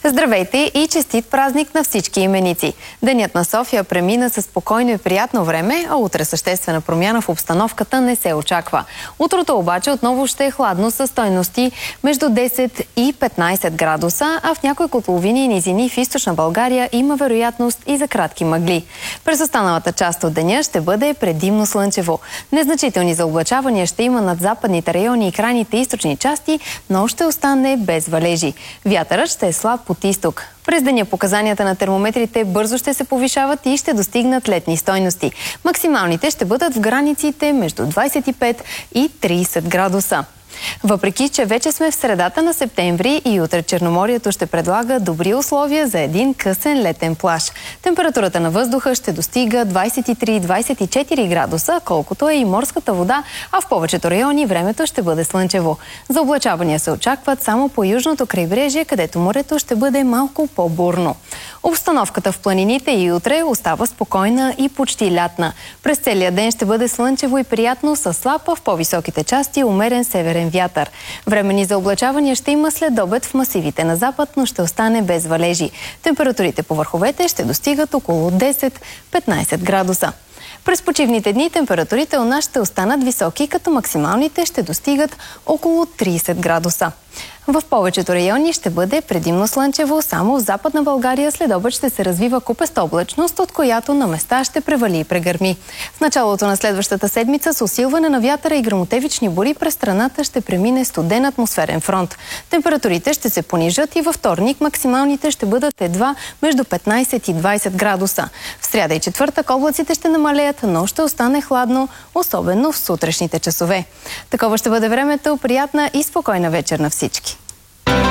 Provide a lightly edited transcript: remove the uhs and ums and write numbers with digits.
Здравейте и честит празник на всички именици! Денят на София премина със спокойно и приятно време, а утре съществена промяна в обстановката не се очаква. Утрото обаче отново ще е хладно със стойности между 10 и 15 градуса, а в някои котловини и низини в източна България има вероятност и за кратки мъгли. През останалата част от деня ще бъде предимно слънчево. Незначителни заоблачавания ще има над западните райони и крайните източни части, но ще остане без валежи. Вятърът ще е слаб от изток. През деня показанията на термометрите бързо ще се повишават и ще достигнат летни стойности. Максималните ще бъдат в границите между 25 и 30 градуса. Въпреки че вече сме в средата на септември и утре Черноморието ще предлага добри условия за един късен летен плаж. Температурата на въздуха ще достига 23-24 градуса, колкото е и морската вода, а в повечето райони времето ще бъде слънчево. Заоблачавания се очакват само по южното крайбрежие, където морето ще бъде малко по-бурно. Обстановката в планините и утре остава спокойна и почти лятна. През целия ден ще бъде слънчево и приятно със слаб, в по-високите части умерен северен вятър. Времени за облачавания ще има след обед в масивите на запад, но ще остане без валежи. Температурите по върховете ще достигат около 10-15 градуса. През почивните дни температурите у нас ще останат високи, като максималните ще достигат около 30 градуса. В повечето райони ще бъде предимно слънчево, само в Западна България след обед ще се развива купеста облачност, от която на места ще превали и прегърми. В началото на следващата седмица с усилване на вятъра и гръмотевични бури през страната ще премине студен атмосферен фронт. Температурите ще се понижат и във вторник максималните ще бъдат едва между 15 и 20 градуса. В сряда и четвъртък облаците ще намалеят, но ще остане хладно, особено в сутрешните часове. Такова ще бъде времето, приятна и спокойна вечер на всички!